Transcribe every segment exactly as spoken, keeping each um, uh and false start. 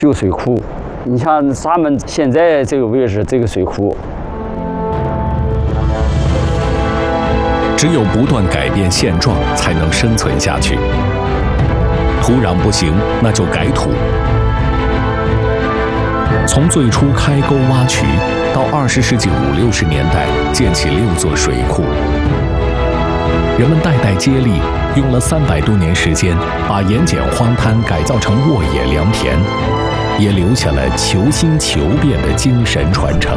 有水库。你像咱们现在这个位置，这个水库， 只有不断改变现状，才能生存下去。土壤不行，那就改土。从最初开沟挖渠，到二十世纪五六十年代建起六座水库，人们代代接力，用了三百多年时间，把盐碱荒滩改造成沃野良田，也留下了求新求变的精神传承。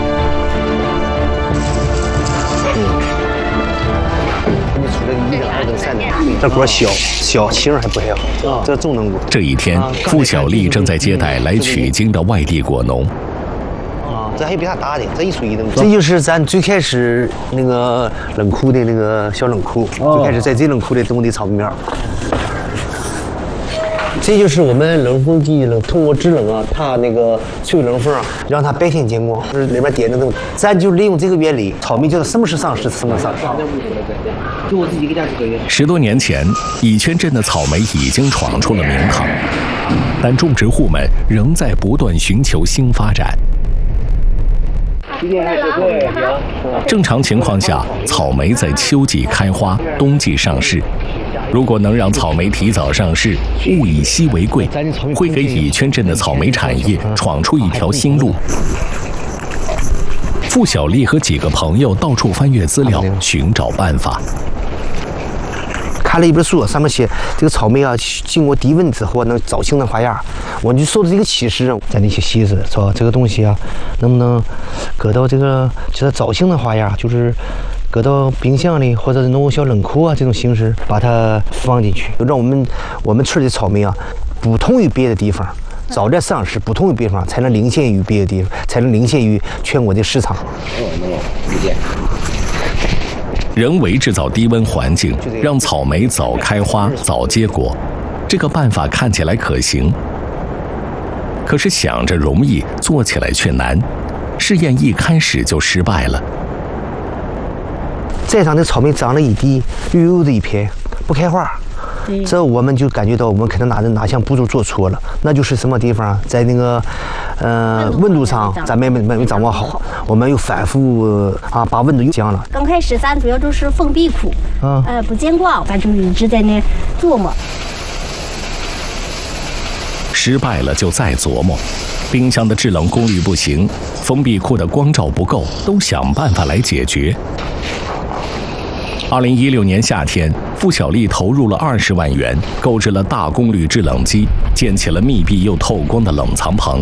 这锅小小型还不太好，这重能锅。 这一天，付小丽正在接待来取经的外地果农。 啊，这还有比它大的，这一水一等。这就是咱最开始那个冷库的那个小冷库，最开始在这冷库里种的草莓苗。这就是我们冷风机冷通过制冷啊，它那个吹冷风啊，让它白天见光，就是里边点的那种。咱就利用这个原理，草莓就是什么时上市什么时上市。就我自己给家几个月。 十多年前，乙圈镇的草莓已经闯出了名堂，但种植户们仍在不断寻求新发展。正常情况下，草莓在秋季开花，冬季上市。如果能让草莓提早上市，物以稀为贵，会给乙圈镇的草莓产业闯出一条新路。付小丽和几个朋友到处翻阅资料，寻找办法。 看了一本书，上面写这个草莓啊，经过低温之后能早青的花芽。我就受到这个启示，在那些西子说这个东西啊，能不能搁到这个就是早青的花芽，就是搁到冰箱里或者是弄小冷库啊这种形式把它放进去，让我们我们村的草莓啊不同于别的地方。早点上市，不同于别地方，才能领先于别的地方，才能领先于全国的市场。 人为制造低温环境，让草莓早开花、早结果，这个办法看起来可行。可是想着容易，做起来却难。试验一开始就失败了。 这上的草莓长了一地，绿油油的一片，不开花。这我们就感觉到我们可能哪哪项步骤做错了，那就是什么地方在那个呃温度上咱们没没没掌握好，我们又反复啊把温度又降了。 刚开始咱主要就是封闭库，啊，呃不见光，咱就一直在那琢磨。 失败了就再琢磨，冰箱的制冷功率不行，封闭库的光照不够，都想办法来解决。二零一六年夏天，付小丽投入了二十万元，购置了大功率制冷机，建起了密闭又透光的冷藏棚。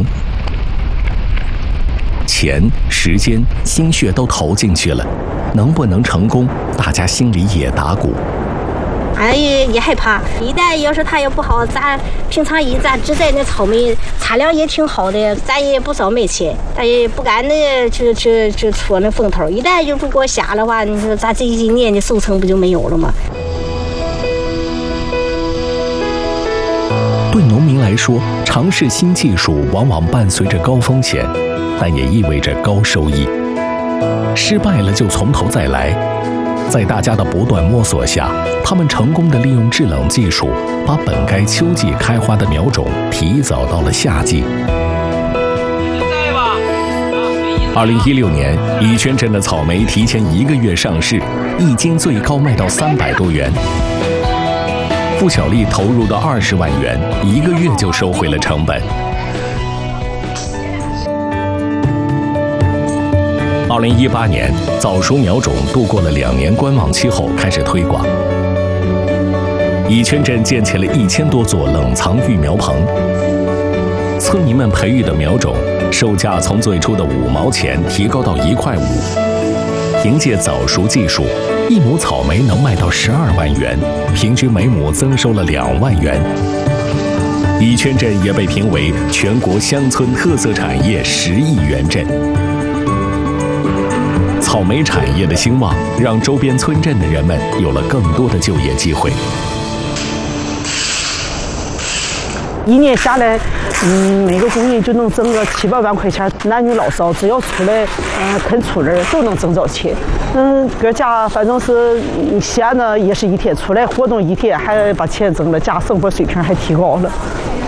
钱、时间、心血都投进去了，能不能成功，大家心里也打鼓。 俺也也害怕，一旦要是它也不好，咱平常一咱只在那草莓产量也挺好的，咱也不少卖钱，咱也不敢那去去去戳那风头。一旦就如果下的话，你说咱这一年的收成不就没有了吗？ 对农民来说，尝试新技术往往伴随着高风险，但也意味着高收益。失败了就从头再来。在大家的不断摸索下，他们成功地利用制冷技术，把本该秋季开花的苗种提早到了夏季。二零一六年，乙圈镇的草莓提前一个月上市，一斤最高卖到三百多元。付小丽投入的二十万元，一个月就收回了成本。二零一八年，早熟苗种度过了两年观望期后，开始推广。乙圈镇建起了一千多座冷藏育苗棚，村民们培育的苗种售价从最初的五毛钱提高到一块五。凭借早熟技术，一亩草莓能卖到十二万元，平均每亩增收了两万元。乙圈镇也被评为全国乡村特色产业十亿元镇。草莓产业的兴旺，让周边村镇的人们有了更多的就业机会。 一年下来，嗯，每个工人就能挣个七八万块钱，男女老少只要出来，嗯、呃，肯出人都能挣着钱。嗯，各家反正是闲的也是一天，出来活动一天，还把钱挣了，家生活水平还提高了。